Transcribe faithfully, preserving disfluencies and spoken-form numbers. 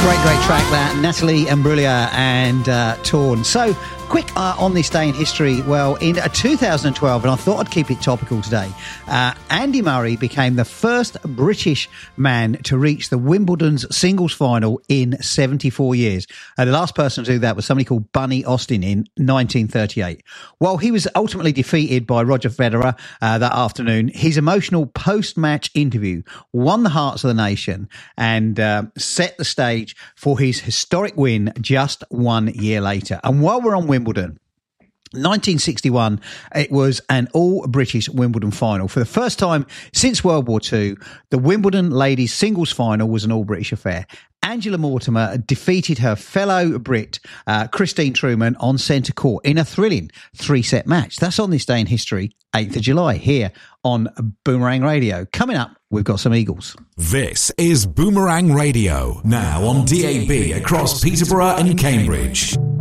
Great, great track that. Natalie Imbruglia and uh, Torn. So, quick uh, on this day in history. Well, in uh, two thousand twelve, and I thought I'd keep it topical today, uh, Andy Murray became the first British man to reach the Wimbledon's singles final in seventy-four years. Uh, the last person to do that was somebody called Bunny Austin in nineteen thirty-eight. While he was ultimately defeated by Roger Federer uh, that afternoon, his emotional post-match interview won the hearts of the nation and uh, set the stage for his historic win just one year later. And while we're on Wimbledon, nineteen sixty-one, it was an all-British Wimbledon final. For the first time since World War Two, the Wimbledon ladies singles final was an all-British affair. Angela Mortimer defeated her fellow Brit, uh, Christine Truman, on centre court in a thrilling three-set match. That's on this day in history, eighth of July, here on Boomerang Radio. Coming up, we've got some Eagles. This is Boomerang Radio, now on D A B across Peterborough and Cambridge.